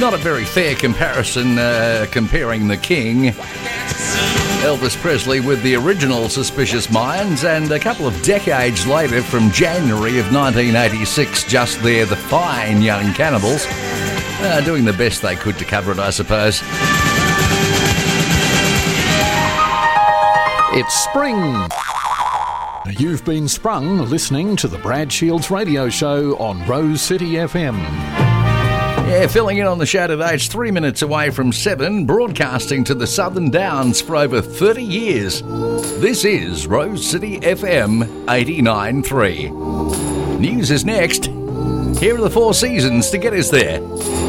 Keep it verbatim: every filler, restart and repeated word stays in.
Not a very fair comparison uh, comparing the King, Elvis Presley, with the original Suspicious Minds, and a couple of decades later, from January of nineteen eighty-six, just there, the Fine Young Cannibals, uh, doing the best they could to cover it, I suppose. It's spring. You've been sprung listening to the Brad Shields radio show on Rose City F M. Yeah, filling in on the show today, it's three minutes away from seven, broadcasting to the Southern Downs for over thirty years. This is Rose City F M eighty-nine point three. News is next. Here are the four seasons to get us there.